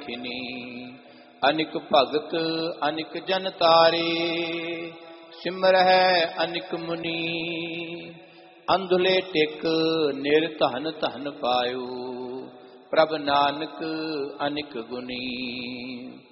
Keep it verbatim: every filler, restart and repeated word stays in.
ਕਿਨੀ। ਅਨਿਕ ਭਗਤ ਅਨਿਕ ਜਨ ਤਾਰੇ, ਸਿਮਰਹਿ ਅਨਿਕ ਮੁਨੀ। ਅੰਧਲੇ ਟਿਕ ਨਿਰ ਧਨ ਧਨ ਪਾਇਓ, ਪ੍ਰਭ ਨਾਨਕ ਅਨਿਕ ਗੁਣੀ।